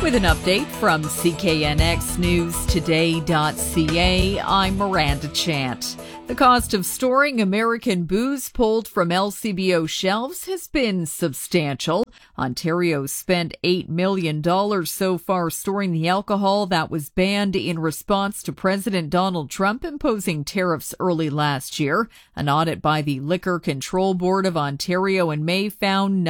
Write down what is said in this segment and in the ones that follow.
With an update from CKNXNewsToday.ca, I'm Miranda Chant. The cost of storing American booze pulled from LCBO shelves has been substantial. Ontario spent $8 million so far storing the alcohol that was banned in response to President Donald Trump imposing tariffs early last year. An audit by the Liquor Control Board of Ontario in May found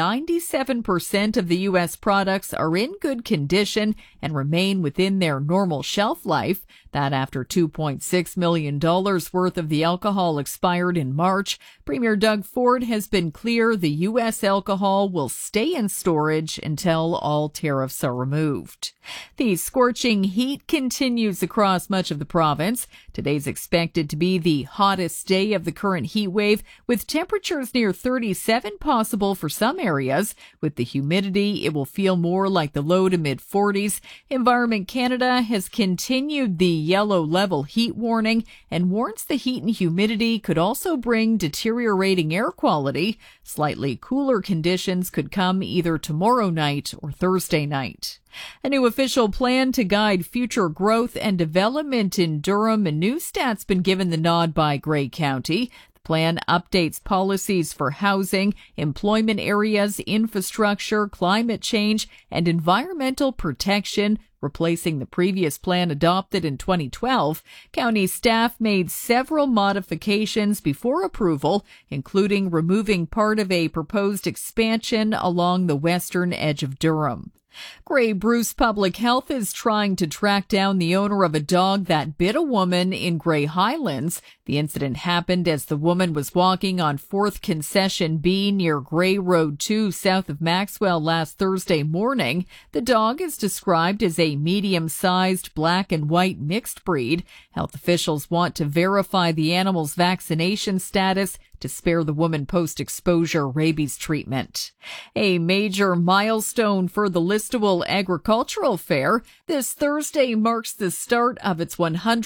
97% of the U.S. products are in good condition and remain within their normal shelf life. That after $2.6 million worth of the alcohol expired in March. Premier Doug Ford has been clear the U.S. alcohol will stay in storage until all tariffs are removed. The scorching heat continues across much of the province. Today's expected to be the hottest day of the current heat wave, with temperatures near 37 possible for some areas. With the humidity, it will feel more like the low to mid 40s. Environment Canada has continued the yellow level heat warning and warns the heat and humidity could also bring deteriorating air quality. Slightly cooler conditions could come either tomorrow night or Thursday night. A new official plan to guide future growth and development in Durham and Newstat's been given the nod by Grey County. The plan updates policies for housing, employment areas, infrastructure, climate change, and environmental protection, replacing the previous plan adopted in 2012. County staff made several modifications before approval, including removing part of a proposed expansion along the western edge of Durham. Grey Bruce Public Health is trying to track down the owner of a dog that bit a woman in Grey Highlands. The incident happened as the woman was walking on 4th Concession B near Grey Road 2 south of Maxwell last Thursday morning. The dog is described as a medium-sized black and white mixed breed. Health officials want to verify the animal's vaccination status to spare the woman post-exposure rabies treatment. A major milestone for the Listowel Agricultural Fair. This Thursday marks the start of its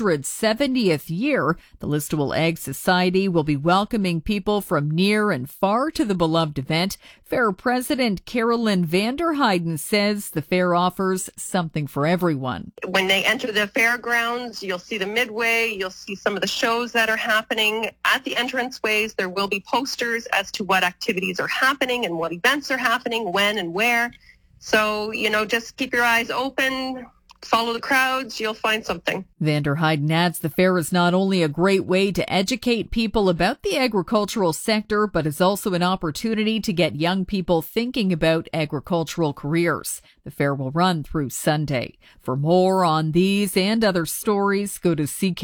170th year. The Listowel Ag Society will be welcoming people from near and far to the beloved event. Fair President Carolyn Vanderheiden says the fair offers something for everyone. When they enter the fairgrounds, you'll see the midway, you'll see some of the shows that are happening. At the entranceways, there will be posters as to what activities are happening and what events are happening, when and where. So, just keep your eyes open, follow the crowds, you'll find something. Vanderheiden adds the fair is not only a great way to educate people about the agricultural sector, but is also an opportunity to get young people thinking about agricultural careers. The fair will run through Sunday. For more on these and other stories, go to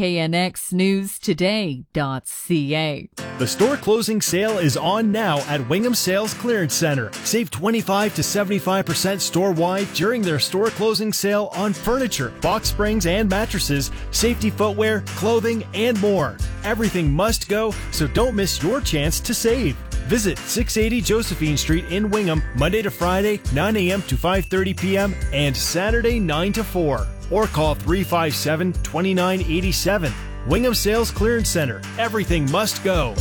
CKNXNewsToday.ca. The store closing sale is on now at Wingham Sales Clearance Center. Save 25 to 75% store-wide during their store closing sale on furniture, box springs and mattresses, safety footwear, clothing, and more. Everything must go, so don't miss your chance to save. Visit 680 Josephine Street in Wingham, Monday to Friday, 9 a.m. to 5:30 p.m. and Saturday, 9 to 4. Or call 357-2987. Wingham Sales Clearance Center. Everything must go.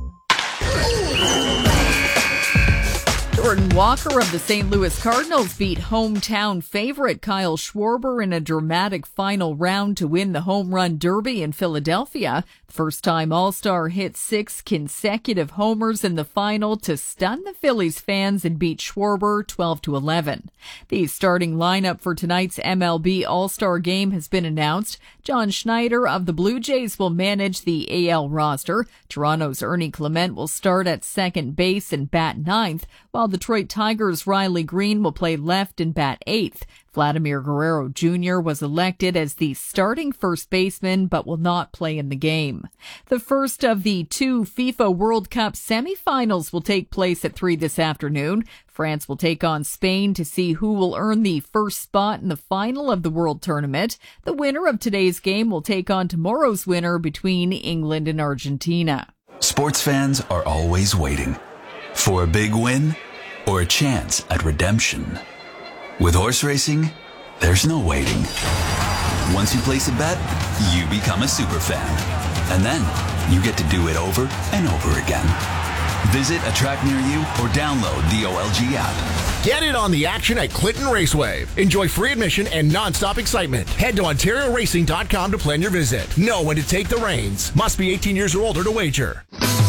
Jordan Walker of the St. Louis Cardinals beat hometown favorite Kyle Schwarber in a dramatic final round to win the Home Run Derby in Philadelphia. The first-time All-Star hit 6 consecutive homers in the final to stun the Phillies fans and beat Schwarber 12-11. The starting lineup for tonight's MLB All-Star game has been announced. John Schneider of the Blue Jays will manage the AL roster. Toronto's Ernie Clement will start at second base and bat ninth, while Detroit Tigers' Riley Green will play left and bat eighth. Vladimir Guerrero Jr. was elected as the starting first baseman but will not play in the game. The first of the 2 FIFA World Cup semifinals will take place at 3 this afternoon. France will take on Spain to see who will earn the first spot in the final of the World Tournament. The winner of today's game will take on tomorrow's winner between England and Argentina. Sports fans are always waiting for a big win or a chance at redemption. With horse racing, there's no waiting. Once you place a bet, you become a super fan. And then you get to do it over and over again. Visit a track near you or download the OLG app. Get in on the action at Clinton Raceway. Enjoy free admission and non-stop excitement. Head to OntarioRacing.com to plan your visit. Know when to take the reins. Must be 18 years or older to wager.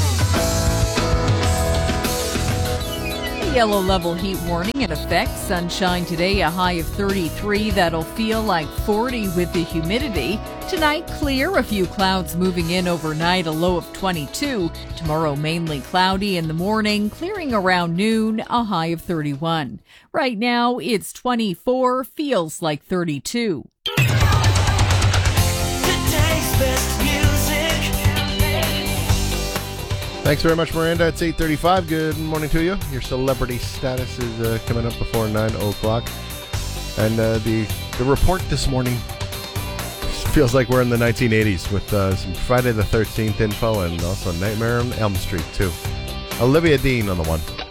Yellow level heat warning in effect. Sunshine today, a high of 33. That'll feel like 40 with the humidity. Tonight, clear. A few clouds moving in overnight, a low of 22. Tomorrow, mainly cloudy in the morning, clearing around noon, a high of 31. Right now, it's 24, feels like 32. Thanks very much, Miranda. It's 8:35. Good morning to you. Your celebrity status is coming up before 9 o'clock. And the report this morning feels like we're in the 1980s with some Friday the 13th info and also Nightmare on Elm Street, too. Olivia Dean on the one.